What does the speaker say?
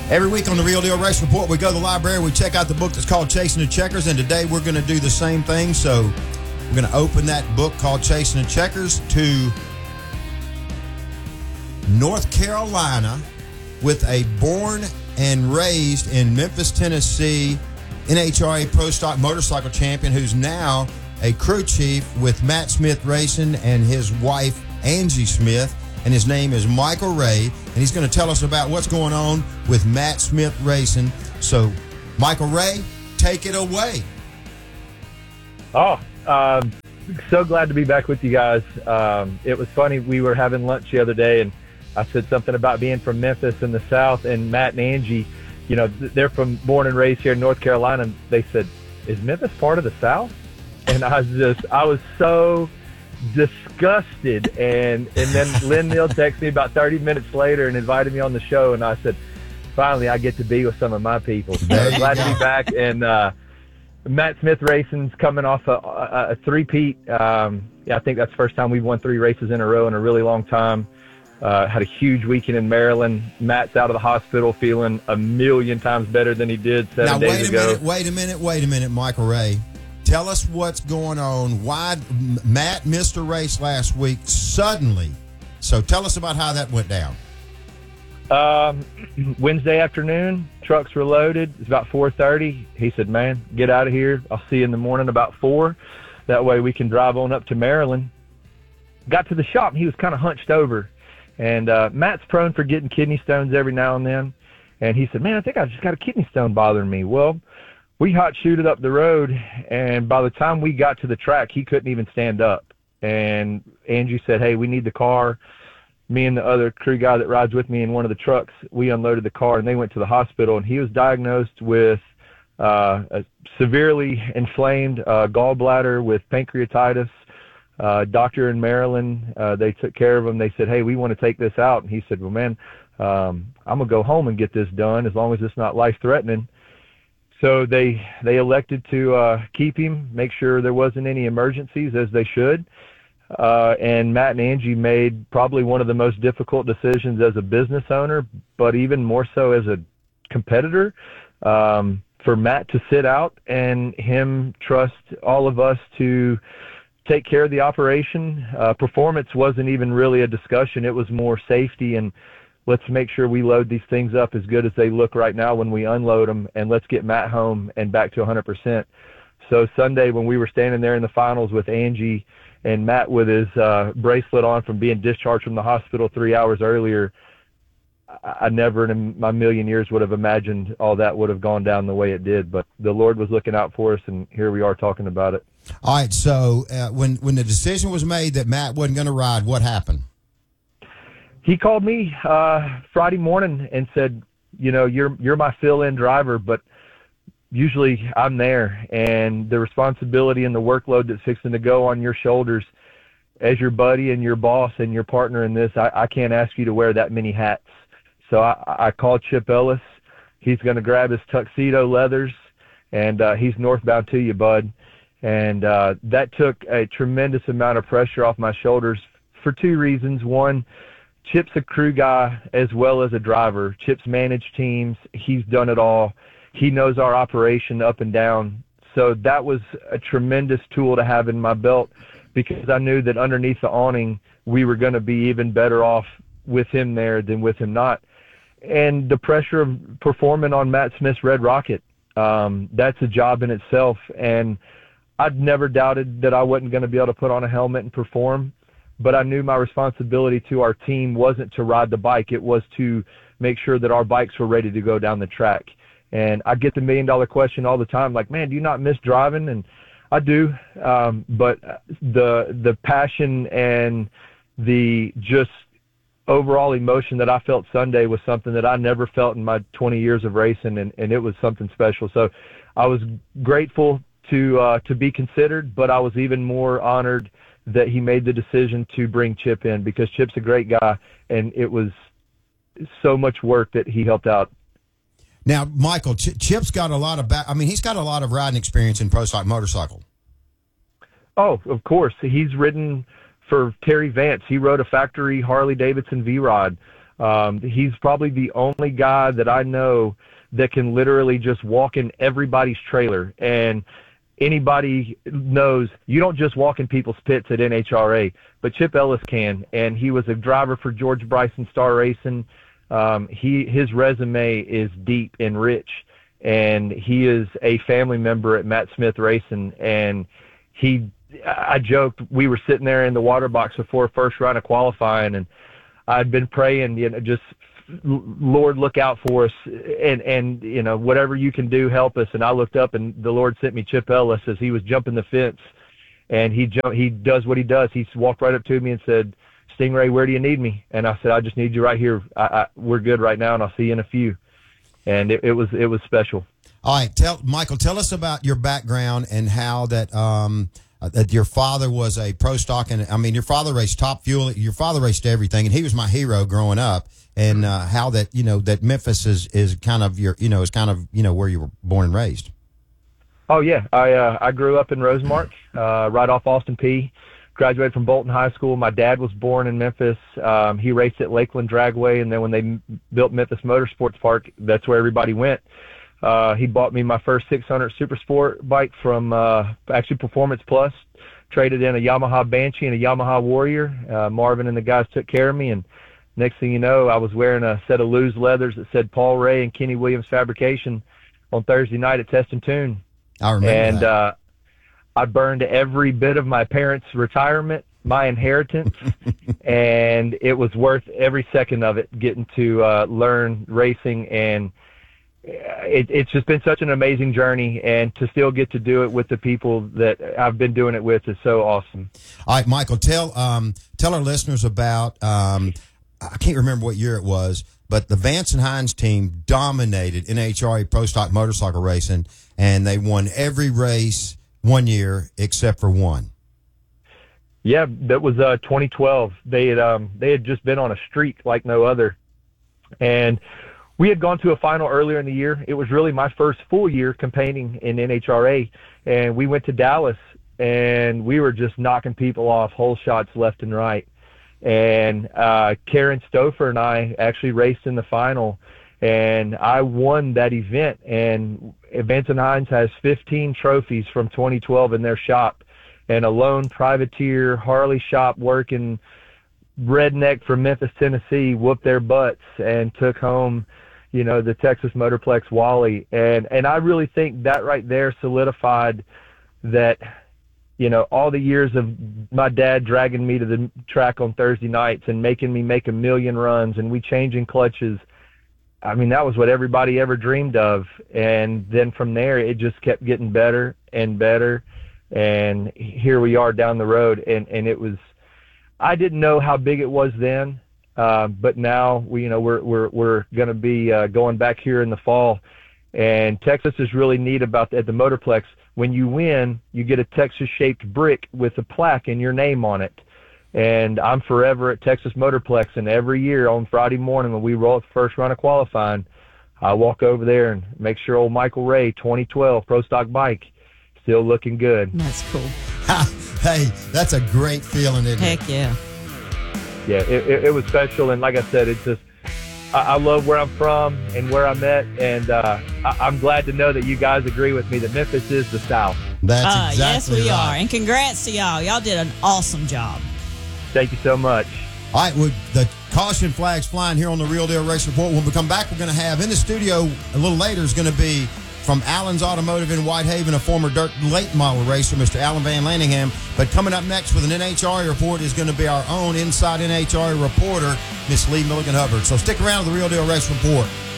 Every week on the Real Deal Race Report, we go to the library, we check out the book that's called Chasing the Checkers, and today we're going to do the same thing. So we're going to open that book called Chasing the Checkers to North Carolina with a born and raised in Memphis, Tennessee, NHRA Pro Stock Motorcycle Champion who's now a crew chief with Matt Smith Racing and his wife, Angie Smith. And his name is Michael Ray, and he's going to tell us about what's going on with Matt Smith Racing. So, Michael Ray, take it away. So glad to be back with you guys. It was funny. We were having lunch the other day, and I said something about being from Memphis in the South, and Matt and Angie, they're born and raised here in North Carolina. And they said, "Is Memphis part of the South?" And I was so disgusted, and then Lynn Neal texted me about 30 minutes later and invited me on the show, and I said, finally I get to be with some of my people. So glad to be back. And Matt Smith Racing's coming off a three-peat. I think that's the first time we've won 3 races in a row in a really long time. Had a huge weekend in Maryland. Matt's out of the hospital feeling a million times better than he did 7 days ago. Wait a minute, Michael Ray. Tell us what's going on. Why Matt missed a race last week suddenly? So tell us about how that went down. Wednesday afternoon, trucks were loaded. It's about 4:30. He said, "Man, get out of here. I'll see you in the morning about 4. That way we can drive on up to Maryland." Got to the shop, and he was kind of hunched over. And Matt's prone for getting kidney stones every now and then. And he said, "Man, I think I just got a kidney stone bothering me." Well, we hot shooted up the road, and by the time we got to the track, he couldn't even stand up. And Angie said, "Hey, we need the car." Me and the other crew guy that rides with me in one of the trucks, we unloaded the car, and they went to the hospital. And he was diagnosed with a severely inflamed gallbladder with pancreatitis. Doctor in Maryland, they took care of him. They said, "Hey, we want to take this out." And he said, "Well, man, I'm going to go home and get this done as long as it's not life-threatening." So they elected to keep him, make sure there wasn't any emergencies, as they should. And Matt and Angie made probably one of the most difficult decisions as a business owner, but even more so as a competitor, for Matt to sit out and him trust all of us to take care of the operation. Performance wasn't even really a discussion. It was more safety and let's make sure we load these things up as good as they look right now when we unload them, and let's get Matt home and back to 100%. So Sunday, when we were standing there in the finals with Angie and Matt with his bracelet on from being discharged from the hospital 3 hours earlier, I never in my million years would have imagined all that would have gone down the way it did. But the Lord was looking out for us, and here we are talking about it. All right, so when the decision was made that Matt wasn't going to ride, what happened? He called me Friday morning and said, you're my fill-in driver, but usually I'm there, and the responsibility and the workload that's fixing to go on your shoulders as your buddy and your boss and your partner in this, I can't ask you to wear that many hats. So I called Chip Ellis. He's going to grab his tuxedo leathers, and he's northbound to you, bud. And that took a tremendous amount of pressure off my shoulders for 2 reasons. One, Chip's a crew guy as well as a driver. Chip's managed teams. He's done it all. He knows our operation up and down. So that was a tremendous tool to have in my belt, because I knew that underneath the awning, we were going to be even better off with him there than with him not. And the pressure of performing on Matt Smith's Red Rocket, that's a job in itself. And I'd never doubted that I wasn't going to be able to put on a helmet and perform. But I knew my responsibility to our team wasn't to ride the bike. It was to make sure that our bikes were ready to go down the track. And I get the $1 million question all the time, like, "Man, do you not miss driving?" And I do. But the passion and the just overall emotion that I felt Sunday was something that I never felt in my 20 years of racing, and it was something special. So I was grateful to be considered, but I was even more honored that he made the decision to bring Chip in, because Chip's a great guy, and it was so much work that he helped out. Now, Michael, Chip's got a lot of he's got a lot of riding experience in pro stock motorcycle. Oh, of course. He's ridden for Terry Vance. He rode a factory Harley-Davidson V-Rod. He's probably the only guy that I know that can literally just walk in everybody's trailer. And anybody knows you don't just walk in people's pits at NHRA, but Chip Ellis can. And he was a driver for George Bryson Star Racing. His resume is deep and rich, and he is a family member at Matt Smith Racing. And I joked, we were sitting there in the water box before first round of qualifying, and I'd been praying, just Lord, look out for us, and whatever you can do, help us. And I looked up, and the Lord sent me Chip Ellis as he was jumping the fence, and he does what he does. He walked right up to me and said, "Stingray, where do you need me?" And I said, "I just need you right here. We're good right now, and I'll see you in a few." And it was special. All right, Michael, tell us about your background and how that your father was a pro stock, and I mean, your father raced Top Fuel. Your father raced everything, and he was my hero growing up. And how that that Memphis is kind of where you were born and raised. Oh yeah, I grew up in Rosemark, right off Austin Peay. Graduated from Bolton High School. My dad was born in Memphis. He raced at Lakeland Dragway, and then when they built Memphis Motorsports Park, that's where everybody went. He bought me my first 600 Super Sport bike from actually Performance Plus. Traded in a Yamaha Banshee and a Yamaha Warrior. Marvin and the guys took care of me, and next thing you know, I was wearing a set of loose leathers that said Paul Ray and Kenny Williams Fabrication on Thursday night at Test and Tune. I remember that. I burned every bit of my parents' retirement, my inheritance, and it was worth every second of it getting to learn racing. And it's just been such an amazing journey, and to still get to do it with the people that I've been doing it with is so awesome. All right, Michael, tell our listeners about I can't remember what year it was, but the Vance and Hines team dominated NHRA Pro Stock Motorcycle Racing, and they won every race one year except for one. Yeah, that was 2012. They had just been on a streak like no other, and we had gone to a final earlier in the year. It was really my first full year campaigning in NHRA, and we went to Dallas, and we were just knocking people off hole shots left and right. And Karen Stouffer and I actually raced in the final, and I won that event. And Vance and Hines has 15 trophies from 2012 in their shop, and a lone privateer Harley shop working redneck from Memphis, Tennessee, whooped their butts and took home, the Texas Motorplex Wally. And I really think that right there solidified that, all the years of my dad dragging me to the track on Thursday nights and making me make a million runs and we changing clutches. I mean, that was what everybody ever dreamed of. And then from there, it just kept getting better and better. And here we are down the road. And it was, I didn't know how big it was then. But now we're going to be going back here in the fall. And Texas is really neat about at the Motorplex. When you win, you get a Texas-shaped brick with a plaque and your name on it. And I'm forever at Texas Motorplex, and every year on Friday morning when we roll at the first round of qualifying, I walk over there and make sure old Michael Ray, 2012 Pro Stock bike, still looking good. That's cool. Hey, that's a great feeling, isn't it? Heck yeah. Yeah, it was special, and like I said, it's just, I love where I'm from and where I'm at, and I'm glad to know that you guys agree with me that Memphis is the South. That's exactly yes, we right. are. And congrats to y'all. Y'all did an awesome job. Thank you so much. All right, with the caution flags flying here on the Real Deal Race Report. When we come back, we're going to have in the studio a little later is going to be from Allen's Automotive in Whitehaven, a former dirt late model racer, Mr. Alan Van Landingham. But coming up next with an NHRA report is going to be our own Inside NHRA reporter, Miss Lee Milligan Hubbard. So stick around with the Real Deal Race Report.